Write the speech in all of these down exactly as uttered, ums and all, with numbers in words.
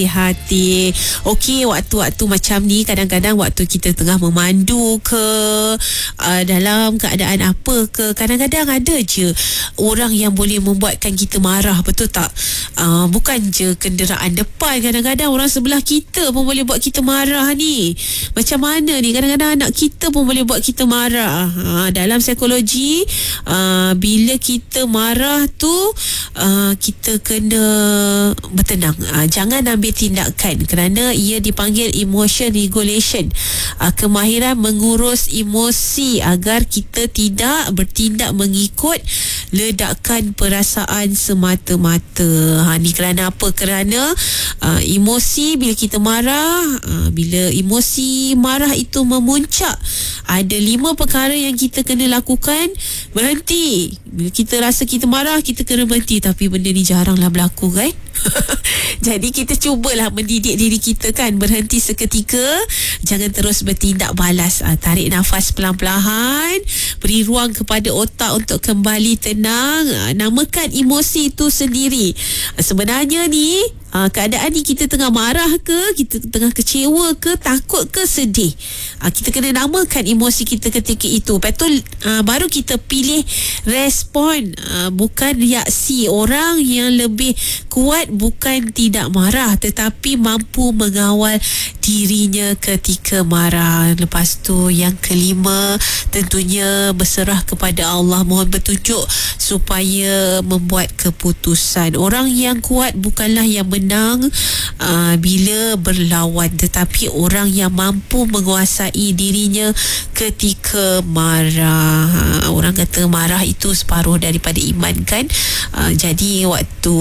hati. Okey, waktu-waktu macam ni kadang-kadang waktu kita tengah memandu ke, uh, dalam keadaan apa ke, kadang-kadang ada je orang yang boleh membuatkan kita marah, betul tak? Uh, bukan je kenderaan depan, kadang-kadang orang sebelah kita pun boleh buat kita marah ni. Macam mana ni, kadang-kadang anak kita pun boleh buat kita marah. Uh, dalam psikologi, uh, bila kita marah tu, uh, kita kena bertenang. Uh, jangan ambil tindakan kerana ia dipanggil emotion regulation, uh, kemahiran mengurus emosi agar kita tidak bertindak mengikut ledakan perasaan semata-mata. Ha, ni kerana apa? Kerana uh, emosi bila kita marah, uh, bila emosi marah itu memuncak, ada lima perkara yang kita kena lakukan. Berhenti. Bila kita rasa kita marah, kita kena berhenti. Tapi benda ni jaranglah berlaku, kan? Jadi kita cubalah mendidik diri kita, kan, berhenti seketika, jangan terus bertindak balas. Ha, tarik nafas pelan-pelan, beri ruang kepada otak untuk kembali tenang. Ha, namakan emosi itu sendiri. Ha, sebenarnya ni, ha, keadaan ni kita tengah marah ke, kita tengah kecewa ke, takut ke, sedih. Ha, kita kena namakan emosi kita ketika itu. Lepas tu ha, baru kita pilih respon, ha, bukan reaksi. Orang yang lebih kuat bukan tidak marah, tetapi mampu mengawal dirinya ketika marah. Lepas tu yang kelima, tentunya berserah kepada Allah, mohon petunjuk supaya membuat keputusan. Orang yang kuat bukanlah yang menang uh, bila berlawan, tetapi orang yang mampu menguasai dirinya ketika marah. Ha, orang kata marah itu separuh daripada iman, kan? Uh, jadi waktu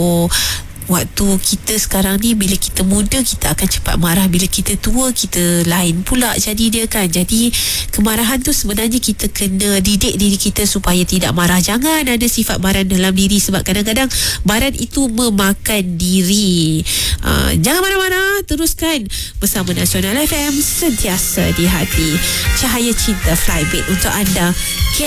Waktu kita sekarang ni, bila kita muda kita akan cepat marah, bila kita tua kita lain pula jadi dia, kan. Jadi kemarahan tu sebenarnya kita kena didik diri kita supaya tidak marah. Jangan ada sifat baran dalam diri, sebab kadang-kadang baran itu memakan diri. uh, Jangan marah-marah, teruskan bersama Nasional F M, sentiasa di hati. Cahaya cinta Flybit untuk anda.